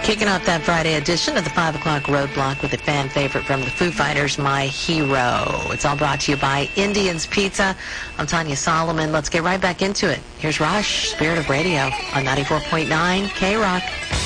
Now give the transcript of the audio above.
Kicking off that Friday edition of the 5 o'clock Roadblock with a fan favorite from the Foo Fighters, My Hero. It's all brought to you by Indian's Pizza. I'm Tanya Solomon. Let's get right back into it. Here's Rush, Spirit of Radio on 94.9 K-Rock.